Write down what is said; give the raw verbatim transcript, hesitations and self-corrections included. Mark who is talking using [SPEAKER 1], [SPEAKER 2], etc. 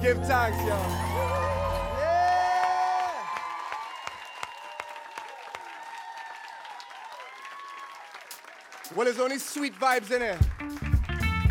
[SPEAKER 1] Give thanks, yo. Yeah. Well, there's only sweet vibes in it.